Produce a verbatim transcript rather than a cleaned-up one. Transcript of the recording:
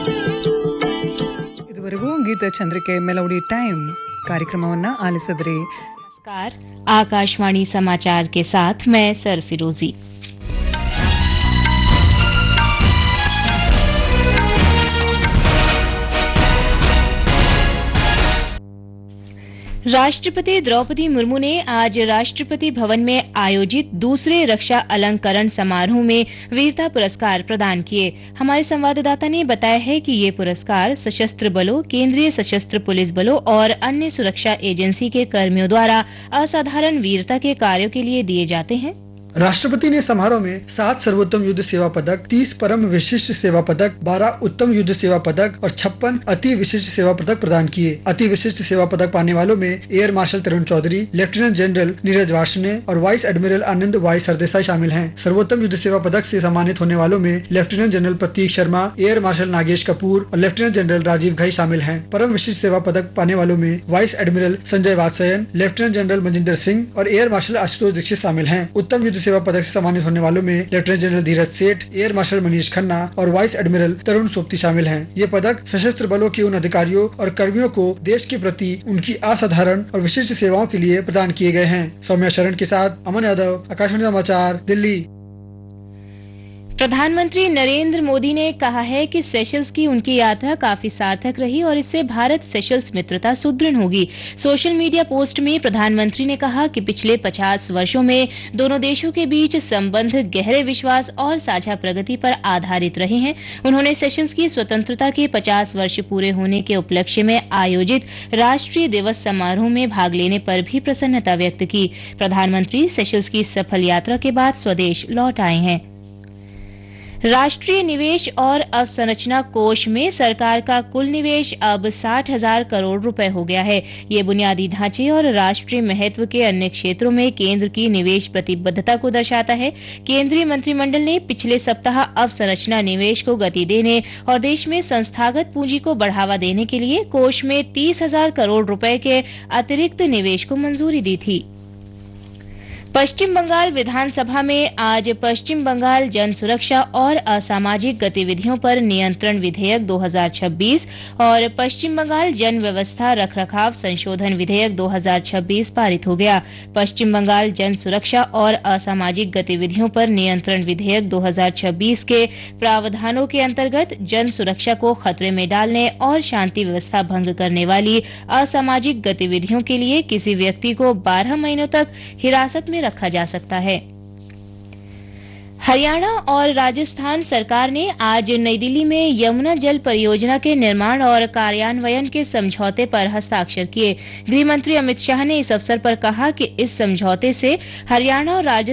ಇದುವರೆಗೂ ಗೀತ ಚಂದ್ರಿಕೆ melody time ಕಾರ್ಯಕ್ರಮವನ್ನ ಆಲಿಸಿದ್ರಿ. नमस्कार, आकाशवाणी समाचार के साथ मैं सरफिरोजी। राष्ट्रपति द्रौपदी मुर्मू ने आज राष्ट्रपति भवन में आयोजित दूसरे रक्षा अलंकरण समारोह में वीरता पुरस्कार प्रदान किए। हमारे संवाददाता ने बताया है कि ये पुरस्कार सशस्त्र बलों, केंद्रीय सशस्त्र पुलिस बलों और अन्य सुरक्षा एजेंसी के कर्मियों द्वारा असाधारण वीरता के कार्यों के लिए दिए जाते हैं। राष्ट्रपति ने समारोह में सात सर्वोत्तम युद्ध सेवा पदक, तीस परम विशिष्ट सेवा पदक, बारह उत्तम युद्ध सेवा पदक और छप्पन अति विशिष्ट सेवा पदक प्रदान किए। अति विशिष्ट सेवा पदक पाने वालों में एयर मार्शल तरुण चौधरी, लेफ्टिनेंट जनरल नीरज वार्ष्णेय और वाइस एडमिरल आनंद वाई सरदेसाई शामिल हैं। सर्वोत्तम युद्ध सेवा पदक से सम्मानित होने वालों में लेफ्टिनेंट जनरल प्रतीक शर्मा, एयर मार्शल नागेश कपूर और लेफ्टिनेंट जनरल राजीव घई शामिल हैं। परम विशिष्ट सेवा पदक पाने वालों में vice admiral Sanjay Vatsyayan, lieutenant general Manjinder Singh और एयर मार्शल आशुतोष दीक्षित शामिल हैं। उत्तम युद्ध सेवा पदक से सम्मानित होने वालों में लेफ्टिनेंट जनरल धीरज सेठ, एयर मार्शल मनीष खन्ना और वाइस एडमिरल तरुण सोपती शामिल हैं। ये पदक सशस्त्र बलों के उन अधिकारियों और कर्मियों को देश के प्रति उनकी असाधारण और विशिष्ट सेवाओं के लिए प्रदान किए गए हैं। सौम्या शरण के साथ अमन यादव, आकाशवाणी समाचार, दिल्ली। प्रधानमंत्री नरेंद्र मोदी ने कहा है कि सेशल्स की उनकी यात्रा काफी सार्थक रही और इससे भारत सेशल्स मित्रता सुदृढ़ होगी। सोशल मीडिया पोस्ट में प्रधानमंत्री ने कहा कि पिछले पचास वर्षों में दोनों देशों के बीच संबंध गहरे विश्वास और साझा प्रगति पर आधारित रहे हैं। उन्होंने सेशल्स की स्वतंत्रता के पचास वर्ष पूरे होने के उपलक्ष्य में आयोजित राष्ट्रीय दिवस समारोह में भाग लेने पर भी प्रसन्नता व्यक्त की। प्रधानमंत्री सेशल्स की सफल यात्रा के बाद स्वदेश लौट आए हैं। राष्ट्रीय निवेश और अवसंरचना कोष में सरकार का कुल निवेश अब साठ हजार करोड़ रुपए हो गया है। ये बुनियादी ढांचे और राष्ट्रीय महत्व के अन्य क्षेत्रों में केंद्र की निवेश प्रतिबद्धता को दर्शाता है। केंद्रीय मंत्रिमंडल ने पिछले सप्ताह अवसंरचना निवेश को गति देने और देश में संस्थागत पूंजी को बढ़ावा देने के लिए कोष में तीस हजार करोड़ रुपए के अतिरिक्त निवेश को मंजूरी दी थी। पश्चिम बंगाल विधानसभा में आज पश्चिम बंगाल जन सुरक्षा और असामाजिक गतिविधियों पर नियंत्रण विधेयक दो हज़ार छब्बीस और पश्चिम बंगाल जन व्यवस्था रखरखाव संशोधन विधेयक दो हज़ार छब्बीस पारित हो गया। पश्चिम बंगाल जन सुरक्षा और असामाजिक गतिविधियों पर नियंत्रण विधेयक दो हज़ार छब्बीस के प्रावधानों के अंतर्गत जन सुरक्षा को खतरे में डालने और शांति व्यवस्था भंग करने वाली असामाजिक गतिविधियों के लिए किसी व्यक्ति को बारह महीनों तक हिरासत में रखा जा सकता है। हरियाणा और राजस्थान सरकार ने आज नई दिल्ली में यमुना जल परियोजना के निर्माण और कार्यान्वयन के समझौते पर हस्ताक्षर किए। गृह मंत्री अमित शाह ने इस अवसर पर कहा कि इस समझौते से हरियाणा और राजस्थान